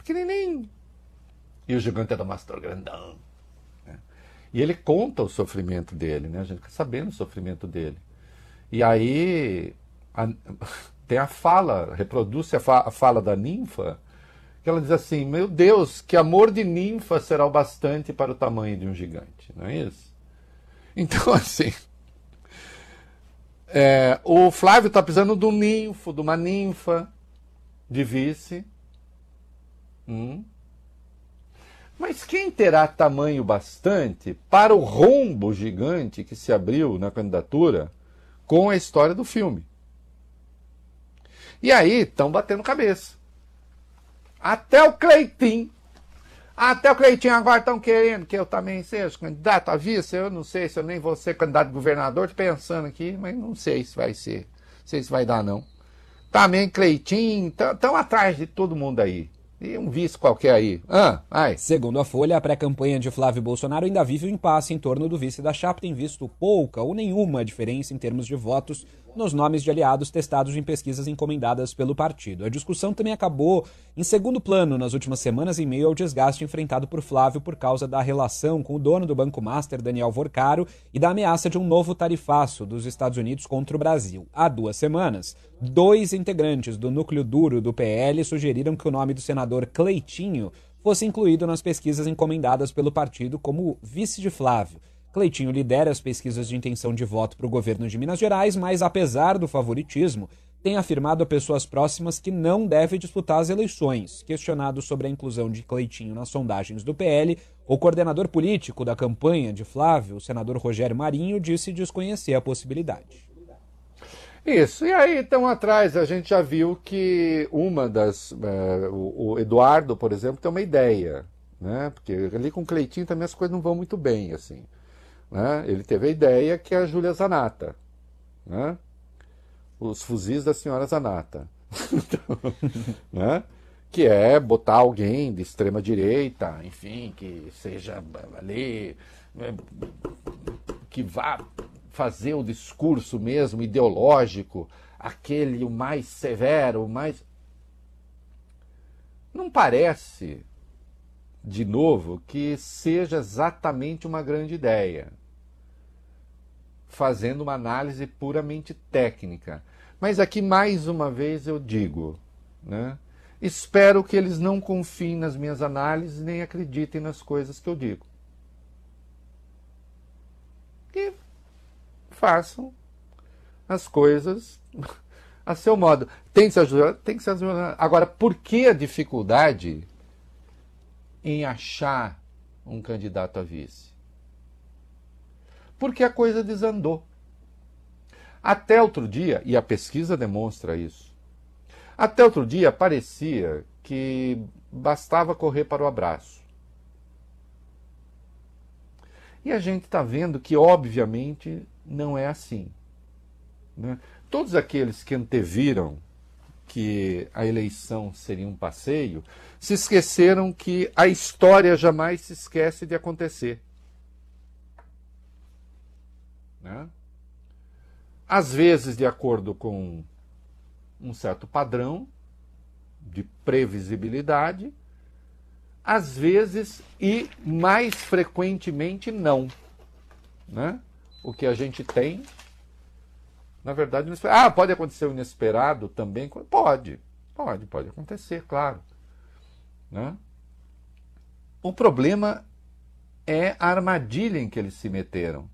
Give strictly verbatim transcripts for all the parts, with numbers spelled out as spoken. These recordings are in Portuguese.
pequenininho. E o gigante Adamastor grandão. Né? E ele conta o sofrimento dele, né? A gente fica sabendo o sofrimento dele. E aí a, tem a fala, reproduz-se a, fa, a fala da ninfa, que ela diz assim, meu Deus, que amor de ninfa será o bastante para o tamanho de um gigante, não é isso? Então, assim, é, o Flávio está precisando de um ninfo, de uma ninfa de vice. Hum. Mas quem terá tamanho bastante para o rombo gigante que se abriu na candidatura com a história do filme? E aí estão batendo cabeça. Até o Cleitinho, até o Cleitinho agora estão querendo que eu também seja candidato a vice. Eu não sei se eu nem vou ser candidato a governador, estou pensando aqui, mas não sei se vai ser, não sei se vai dar não. Também Cleitinho, estão atrás de todo mundo aí. E um vice qualquer aí. Ah, ai. Segundo a Folha, a pré-campanha de Flávio Bolsonaro ainda vive um impasse em torno do vice da chapa, tem visto pouca ou nenhuma diferença em termos de votos nos nomes de aliados testados em pesquisas encomendadas pelo partido. A discussão também acabou em segundo plano nas últimas semanas em meio ao desgaste enfrentado por Flávio por causa da relação com o dono do Banco Master, Daniel Vorcaro, e da ameaça de um novo tarifaço dos Estados Unidos contra o Brasil. Há duas semanas, dois integrantes do núcleo duro do P L sugeriram que o nome do senador Cleitinho fosse incluído nas pesquisas encomendadas pelo partido como vice de Flávio. Cleitinho lidera as pesquisas de intenção de voto para o governo de Minas Gerais, mas, apesar do favoritismo, tem afirmado a pessoas próximas que não deve disputar as eleições. Questionado sobre a inclusão de Cleitinho nas sondagens do P L, o coordenador político da campanha de Flávio, o senador Rogério Marinho, disse desconhecer a possibilidade. Isso, e aí, então, atrás, a gente já viu que uma das... Uh, o, o Eduardo, por exemplo, tem uma ideia, né? Porque ali com o Cleitinho também as coisas não vão muito bem, assim. Né? Ele teve a ideia que é a Júlia Zanata, né? Os fuzis da senhora Zanata. Né? Que é botar alguém de extrema direita, enfim, que seja ali, que vá fazer o discurso mesmo ideológico, aquele o mais severo, o mais... Não parece, de novo, que seja exatamente uma grande ideia, fazendo uma análise puramente técnica. Mas aqui, mais uma vez, eu digo, né? Espero que eles não confiem nas minhas análises, nem acreditem nas coisas que eu digo. E façam as coisas a seu modo. Tem que se ajudar? Tem que se ajudar. Agora, por que a dificuldade em achar um candidato a vice? Porque a coisa desandou. Até outro dia, e a pesquisa demonstra isso, até outro dia parecia que bastava correr para o abraço. E a gente está vendo que, obviamente, não é assim. Né? Todos aqueles que anteviram que a eleição seria um passeio, se esqueceram que a história jamais se esquece de acontecer. Né? Às vezes, de acordo com um certo padrão de previsibilidade, às vezes e mais frequentemente não. Né? O que a gente tem, na verdade, ah, pode acontecer o inesperado também? Pode, pode, pode acontecer, claro. Né? O problema é a armadilha em que eles se meteram.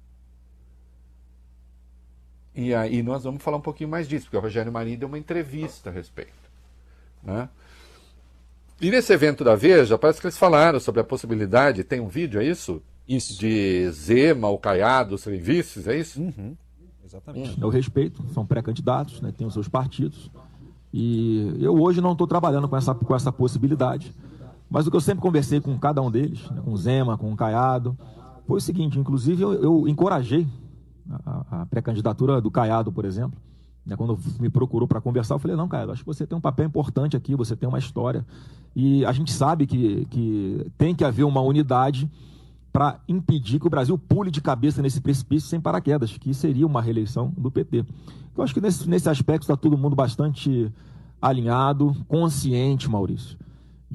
E aí nós vamos falar um pouquinho mais disso, porque o Rogério Marinho deu uma entrevista a respeito. Né? E nesse evento da Veja, parece que eles falaram sobre a possibilidade, tem um vídeo, é isso? Isso. De Zema ou Caiado serem vices, é isso? Uhum. Exatamente. Eu respeito, são pré-candidatos, né, têm os seus partidos. E eu hoje não estou trabalhando com essa, com essa possibilidade. Mas o que eu sempre conversei com cada um deles, né, com o Zema, com o Caiado, foi o seguinte, inclusive eu, eu encorajei a, a pré-candidatura do Caiado, por exemplo. Né, quando me procurou para conversar, eu falei, não, Caiado, acho que você tem um papel importante aqui, você tem uma história. E a gente sabe que, que tem que haver uma unidade para impedir que o Brasil pule de cabeça nesse precipício sem paraquedas, que seria uma reeleição do P T. Eu acho que nesse, nesse aspecto está todo mundo bastante alinhado, consciente, Maurício.